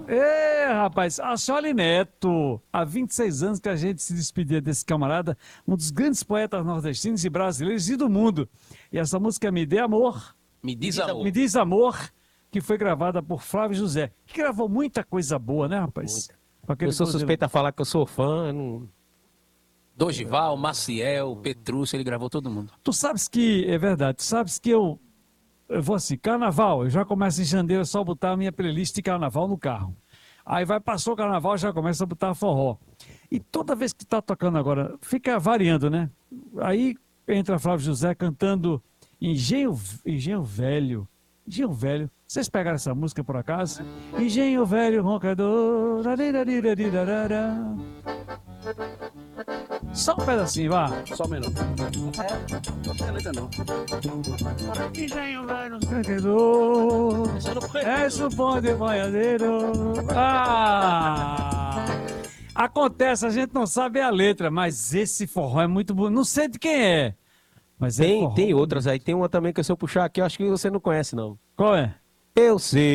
Rapaz, Acholi Neto, há 26 anos que a gente se despedia desse camarada, um dos grandes poetas nordestinos e brasileiros e do mundo. E essa música Me Dê Amor, Me diz amor. Me Diz Amor, que foi gravada por Flávio José, que gravou muita coisa boa, né, rapaz? Muita. Com aquele Eu sou cruzeiro. suspeito a falar que eu sou fã. Não... Dorival, Maciel, Petrúcio, ele gravou todo mundo. Tu sabes que, é verdade, tu sabes que eu vou assim, carnaval, eu já começo em janeiro só botar a minha playlist de carnaval no carro. Aí passou o carnaval, já começa a botar forró. E toda vez que tá tocando agora, fica variando, né? Aí entra Flávio José cantando Engenho Velho. Engenho Velho. Vocês pegaram essa música por acaso? Engenho Velho roncador. Só um pedacinho, vá. Só um minuto. Não é letra não. Engenho Velho roncador. És um bom de boiadeiro. Acontece, a gente não sabe a letra, mas esse forró é muito bom. Não sei de quem é. Mas é forró. Tem outras aí. Tem uma também que se eu puxar aqui, eu acho que você não conhece, não. Qual é? Eu sei.